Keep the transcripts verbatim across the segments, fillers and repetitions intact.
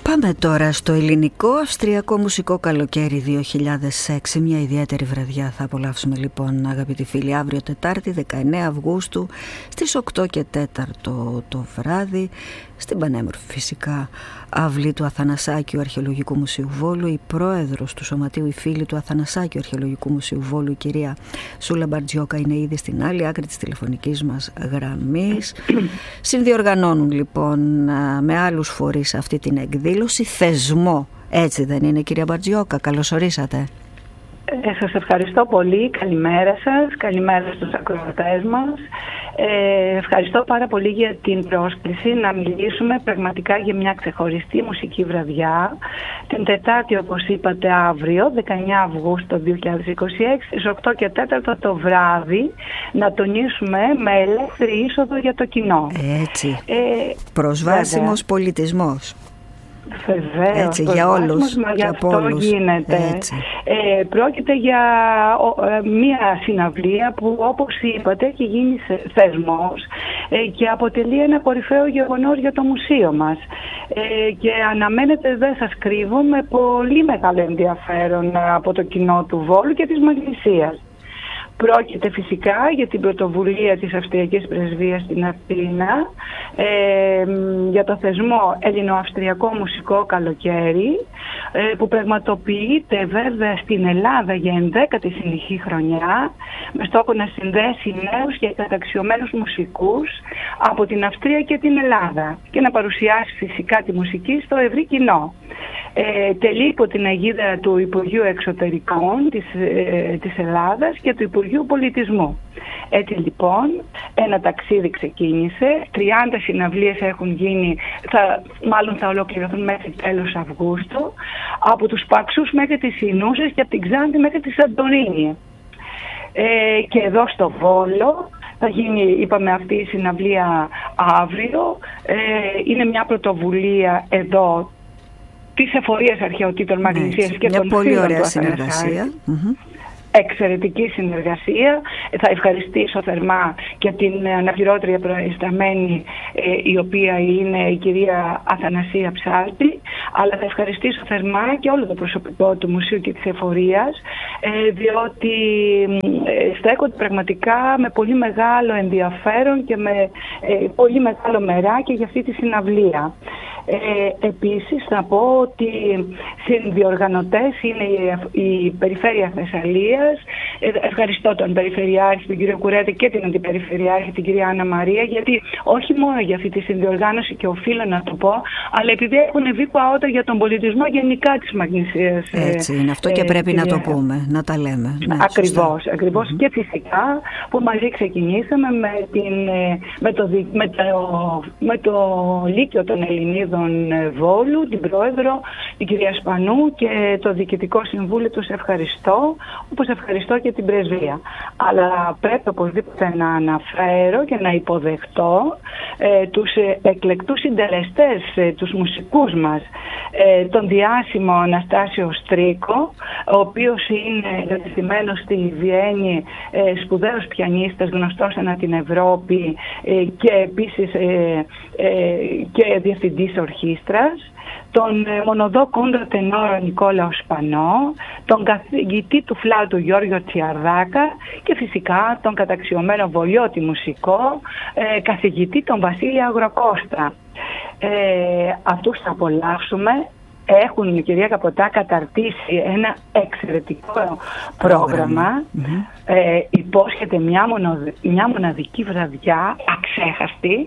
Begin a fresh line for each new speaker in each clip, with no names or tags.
Πάμε τώρα στο ελληνικό αυστριακό μουσικό καλοκαίρι δύο χιλιάδες έξι. Μια ιδιαίτερη βραδιά θα απολαύσουμε λοιπόν, αγαπητοί φίλοι, αύριο Τετάρτη δεκαεννέα Αυγούστου στις οκτώ και τέσσερα το βράδυ, στην πανέμορφη φυσικά αυλή του Αθανασάκιου Αρχαιολογικού Μουσείου Βόλου. Η πρόεδρος του Σωματείου, η φίλη του Αθανασάκιου Αρχαιολογικού Μουσείου Βόλου, η κυρία Σούλα Μπαρτζιόκα, είναι ήδη στην άλλη άκρη της τηλεφωνικής μας γραμμής. Συνδιοργανώνουν λοιπόν με άλλους φορείς αυτή την εκδήλωση, θεσμό, έτσι δεν είναι, κυρία Μπαρτζιόκα? Καλώς ορίσατε.
Ε, σας ευχαριστώ πολύ. Καλημέρα σας, καλημέρα στους ακροατές μας. Ε, ευχαριστώ πάρα πολύ για την πρόσκληση να μιλήσουμε πραγματικά για μια ξεχωριστή μουσική βραδιά την Τετάρτη, όπως είπατε, αύριο δεκαεννέα Αυγούστου δύο χιλιάδες είκοσι έξι στις οκτώ και τέσσερα το βράδυ, να τονίσουμε με ελεύθερη είσοδο για το κοινό.
Έτσι, ε, προσβάσιμος βέβαια. Πολιτισμός.
Βεβαίως,
έτσι, για όλους,
μα γι' αυτό
όλους.
γίνεται. Ε, πρόκειται για ε, μία συναυλία που, όπως είπατε, έχει γίνει θεσμός ε, και αποτελεί ένα κορυφαίο γεγονός για το μουσείο μας. Ε, και αναμένεται, δεν σας κρύβω, με πολύ μεγάλο ενδιαφέρον από το κοινό του Βόλου και της Μαγνησίας. Πρόκειται φυσικά για την πρωτοβουλία της Αυστριακής Πρεσβείας στην Αθήνα, ε, για το θεσμό Ελληνοαυστριακό Μουσικό Καλοκαίρι, ε, που πραγματοποιείται βέβαια στην Ελλάδα για ενδέκατη συνεχή χρονιά, με στόχο να συνδέσει νέους και καταξιωμένους μουσικούς από την Αυστρία και την Ελλάδα και να παρουσιάσει φυσικά τη μουσική στο ευρύ κοινό. Ε, τελεί υπό την αιγίδα του Υπουργείου Εξωτερικών της, ε, της Ελλάδας και του Υπουργείου Πολιτισμού. Έτσι λοιπόν ένα ταξίδι ξεκίνησε, τριάντα συναυλίες έχουν γίνει, θα, μάλλον θα ολοκληρωθούν μέχρι τέλος Αυγούστου, από τους Παξούς μέχρι τις Ινούσες και από την Ξάνθη μέχρι τη Σαντορίνη. Ε, και εδώ στο Βόλο θα γίνει, είπαμε, αυτή η συναυλία αύριο. Ε, είναι μια πρωτοβουλία εδώ της Εφορίας Αρχαιοτήτων Μαγνησίας και των φίλων του Αθανασάκη. Εξαιρετική συνεργασία. Θα ευχαριστήσω θερμά και την αναπληρώτρια προϊσταμένη, ε, η οποία είναι η κυρία Αθανασία Ψάλτη, αλλά θα ευχαριστήσω θερμά και όλο το προσωπικό του Μουσείου και της Εφορίας, ε, διότι ε, στέκονται πραγματικά με πολύ μεγάλο ενδιαφέρον και με ε, πολύ μεγάλο μεράκι για αυτή τη συναυλία. Ε, επίσης θα πω ότι συνδιοργανωτές είναι η, η Περιφέρεια Θεσσαλίας. Ε, ευχαριστώ τον Περιφερειάρχη, τον κύριο Κουρέτη, και την Αντιπεριφερειάρχη, την κυρία Άννα Μαρία, γιατί όχι μόνο για αυτή τη συνδιοργάνωση, και οφείλω να το πω, αλλά επειδή έχουν βγει παότα για τον πολιτισμό γενικά της Μαγνησίας.
Έτσι είναι, αυτό και ε, πρέπει ε, να το πούμε, να τα λέμε. Ναι,
ακριβώς, ακριβώς. Mm-hmm. Και φυσικά που μαζί ξεκινήσαμε με, την, με, το, με, το, με το Λύκειο των Ελληνίδων Βόλου, την πρόεδρο, την κυρία Σπανού, και το Διοικητικό Συμβούλιο. Τους ευχαριστώ, όπως ευχαριστώ και την Πρεσβεία. Αλλά πρέπει οπωσδήποτε να αναφέρω και να υποδεχτώ ε, τους ε, εκλεκτούς συντελεστές, ε, τους μουσικούς μας, ε, τον διάσημο Αναστάσιο Στρίκο, ο οποίος είναι εγκατεστημένος στη Βιέννη, ε, σπουδαίος πιανίστας, γνωστός ανά την Ευρώπη, ε, και επίσης ε, ε, και διευθυντής ορχήστρας, τον μονοδό κόντρα τενόρο Νικόλαο Σπανό, τον καθηγητή του φλάουτου Γιώργιο Τσιαρδάκα και φυσικά τον καταξιωμένο βολιώτη μουσικό ε, καθηγητή τον Βασίλη Αγροκώστα. Ε, αυτούς θα απολαύσουμε. Έχουν, η κυρία Καποτά, καταρτήσει ένα εξαιρετικό πρόγραμμα. Mm-hmm. Ε, υπόσχεται μια, μονο, μια μοναδική βραδιά, αξέχαστη,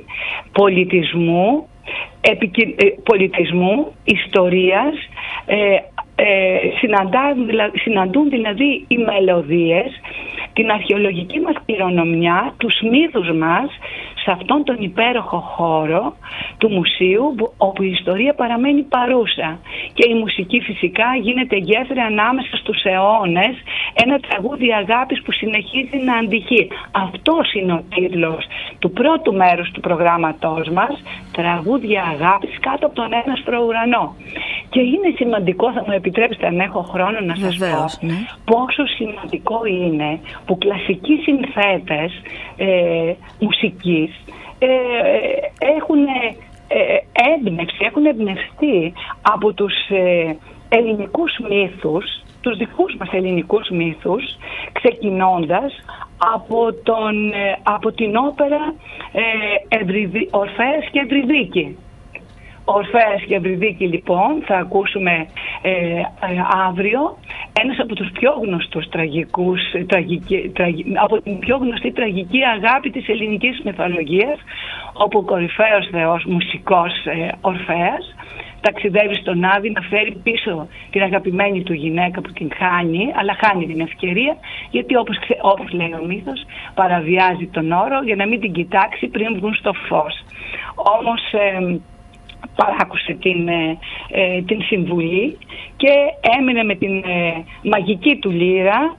πολιτισμού, επικοι, ε, πολιτισμού, ιστορίας. Ε, ε, συναντά, δηλαδή, συναντούν δηλαδή οι μελωδίες την αρχαιολογική μας κληρονομιά, τους μύθους μας, σε αυτόν τον υπέροχο χώρο του μουσείου, όπου η ιστορία παραμένει παρούσα και η μουσική φυσικά γίνεται γέφυρα ανάμεσα στους αιώνες, ένα τραγούδι αγάπης που συνεχίζει να αντυχεί. Αυτός είναι ο τίτλος του πρώτου μέρους του προγράμματός μας, τραγούδια αγάπης κάτω από τον έναστρο ουρανό. Και είναι σημαντικό, θα μου επιτρέψετε αν έχω χρόνο να σας
Βεβαίως,
πω,
ναι.
πόσο σημαντικό είναι που κλασικοί συνθέτες ε, μουσικής ε, έχουν έμπνευση, έχουν εμπνευστεί από τους ε, ελληνικούς μύθους, τους δικούς μας ελληνικούς μύθους, ξεκινώντας από, τον, ε, από την όπερα ε, Ευρυδί, Ορφέας και Ευρυδίκη. Ορφέας και Ευρυδίκη λοιπόν θα ακούσουμε ε, ε, αύριο, ένας από τους πιο γνωστούς τραγικούς, τραγική, τραγι, από την πιο γνωστή τραγική αγάπη της ελληνικής μυθολογίας, όπου ο κορυφαίος θεός, μουσικός ε, Ορφέας, ταξιδεύει στον Άδη να φέρει πίσω την αγαπημένη του γυναίκα που την χάνει, αλλά χάνει την ευκαιρία, γιατί όπως, όπως λέει ο μύθος, παραβιάζει τον όρο για να μην την κοιτάξει πριν βγουν στο φως. Όμως ε, παράκουσε την, ε, την συμβουλή και έμεινε με την ε, μαγική του λύρα,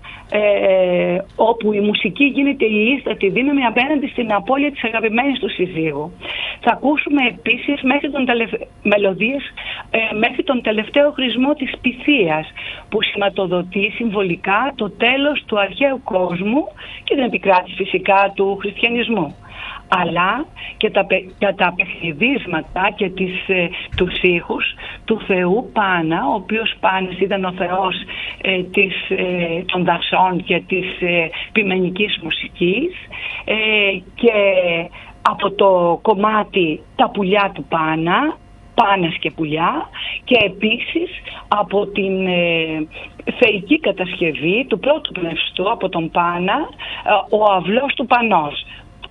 ε, όπου η μουσική γίνεται η ίστατη δύναμη απέναντι στην απώλεια της αγαπημένης του συζύγου. Θα ακούσουμε επίσης μέχρι τον τελευ... μελωδίες ε, μέχρι τον τελευταίο χρησμό της Πυθίας, που σηματοδοτεί συμβολικά το τέλος του αρχαίου κόσμου και την επικράτηση φυσικά του χριστιανισμού, αλλά και τα, και τα παιχνιδίσματα και τις, ε, τους ήχους του Θεού Πάνα, ο οποίος Πάνας ήταν ο θεός ε, της, ε, των δασών και της ε, ποιμενικής μουσικής, ε, και από το κομμάτι τα πουλιά του Πάνα, Πάνας και πουλιά, και επίσης από την ε, θεϊκή κατασκευή του πρώτου πνευστού από τον Πάνα, ε, ο αυλός του Πανός.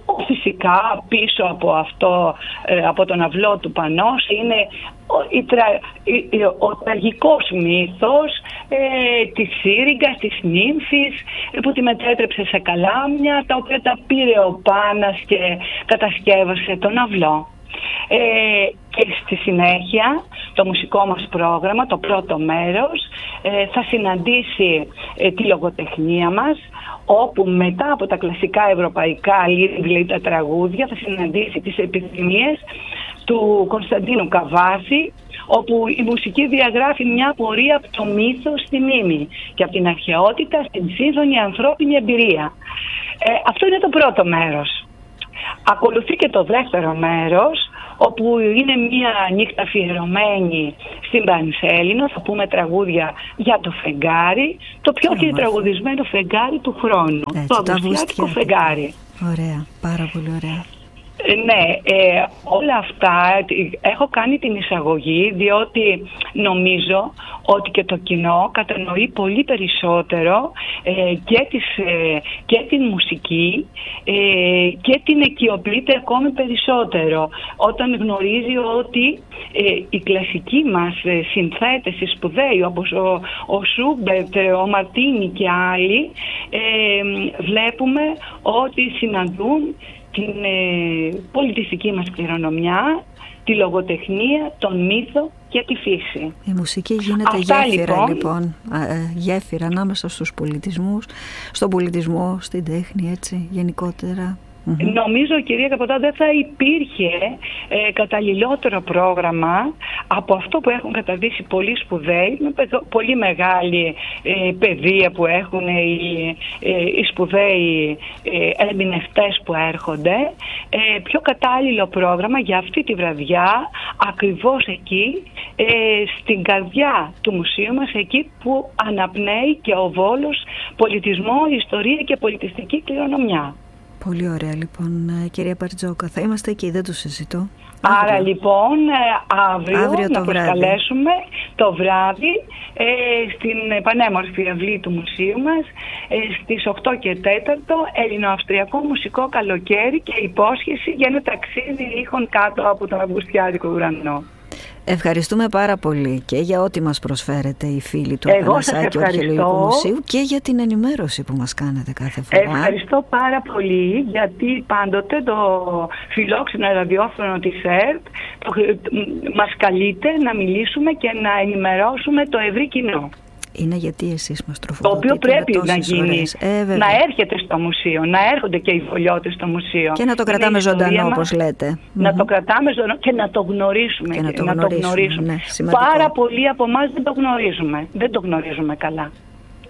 Φυσικά πίσω από αυτό, από τον αυλό του Πανός, είναι ο, η τρα, η, ο τραγικός μύθος ε, της Σύριγγας, της Νύμφης, που τη μετέτρεψε σε καλάμια, τα οποία τα πήρε ο Πάνας και κατασκεύασε τον αυλό. Ε, και στη συνέχεια το μουσικό μας πρόγραμμα, το πρώτο μέρος, ε, θα συναντήσει ε, τη λογοτεχνία μας, όπου μετά από τα κλασικά ευρωπαϊκά, δηλαδή τα τραγούδια, θα συναντήσει τις επιθυμίες του Κωνσταντίνου Καβάζη, όπου η μουσική διαγράφει μια πορεία από το μύθο στη μνήμη και από την αρχαιότητα στην σύγχρονη ανθρώπινη εμπειρία. Ε, αυτό είναι το πρώτο μέρος. Ακολουθεί και το δεύτερο μέρος, όπου είναι μια νύχτα αφιερωμένη στην Πανσέλινο. Θα πούμε τραγούδια για το φεγγάρι, το πιο και τραγουδισμένο φεγγάρι του χρόνου. Έτσι, το αυγουστιάτικο φεγγάρι.
Ωραία, πάρα πολύ ωραία.
Ε, ναι, ε, όλα αυτά έχω κάνει την εισαγωγή, διότι νομίζω ότι και το κοινό κατανοεί πολύ περισσότερο ε, και, τις, ε, και την μουσική ε, και την οικειοποιείται ακόμη περισσότερο όταν γνωρίζει ότι ε, οι κλασικοί μας ε, συνθέτες, οι σπουδαίοι όπως ο, ο Σούμπερτ, ο Μαρτίνι και άλλοι, ε, βλέπουμε ότι συναντούν την ε, πολιτιστική μας κληρονομιά, τη λογοτεχνία, τον μύθο και τη φύση.
Η μουσική γίνεται Αυτά, γέφυρα λοιπόν, λοιπόν ε, γέφυρα ανάμεσα στους πολιτισμούς, στον πολιτισμό, στην τέχνη, έτσι γενικότερα.
Νομίζω, κυρία Καποτά, δεν θα υπήρχε ε, καταλληλότερο πρόγραμμα από αυτό που έχουν καταδείξει πολλοί σπουδαίοι, με πολύ μεγάλη ε, παιδεία που έχουν οι, ε, οι σπουδαίοι ε, ερμηνευτές που έρχονται. Ε, πιο κατάλληλο πρόγραμμα για αυτή τη βραδιά, ακριβώς εκεί, ε, στην καρδιά του μουσείου μας, εκεί που αναπνέει και ο Βόλος πολιτισμό, ιστορία και πολιτιστική κληρονομιά.
Πολύ ωραία λοιπόν, κυρία Μπαρτζόκα. Θα είμαστε εκεί, δεν το συζητώ.
Άρα αύριο. λοιπόν αύριο, αύριο να προσκαλέσουμε το βράδυ ε, στην πανέμορφη αυλή του μουσείου μας ε, στις οκτώ και τέταρτο, ελληνοαυστριακό μουσικό καλοκαίρι και υπόσχεση για ένα ταξίδι ήχων κάτω από τον αυγουστιάτικο ουρανό.
Ευχαριστούμε πάρα πολύ και για ό,τι μας προσφέρετε οι φίλοι του Αθανασάκη Αρχαιολογικού Μουσείου και για την ενημέρωση που μας κάνετε κάθε φορά.
Ευχαριστώ πάρα πολύ, γιατί πάντοτε το φιλόξενο ραδιόφωνο της ΕΡΤ το, μας καλείται να μιλήσουμε και να ενημερώσουμε το ευρύ κοινό.
Είναι γιατί εσείς μας τροφοδοτείτε.
Το οποίο πρέπει να γίνει,
ε,
να έρχεται στο μουσείο, να έρχονται και οι βολιώτες στο μουσείο.
Και να το κρατάμε ζωντανό, όπως λέτε.
Να mm-hmm. το κρατάμε ζωντανό και να το γνωρίσουμε.
Και να το
να
γνωρίσουμε,
το γνωρίσουμε.
Ναι,
πάρα πολλοί από εμάς δεν το γνωρίζουμε. Δεν το γνωρίζουμε καλά.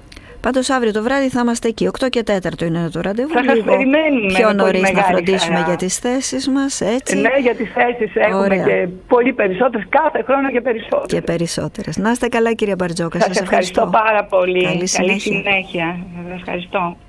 Πάντως αύριο το βράδυ θα είμαστε εκεί. οκτώ και τέταρτο είναι το ραντεβού.
Θα σας περιμένουμε.
Πιο νωρίς να φροντίσουμε χαρά. για τις θέσεις μας, έτσι.
Ναι, για τις θέσεις έχουμε. Ωραία. Και πολύ περισσότερες, κάθε χρόνο και περισσότερες.
Και περισσότερες. Να είστε καλά, κυρία Μπαρτζόκα.
Σας, σας ευχαριστώ. ευχαριστώ πάρα πολύ.
Καλή συνέχεια.
Καλή συνέχεια. Σας ευχαριστώ.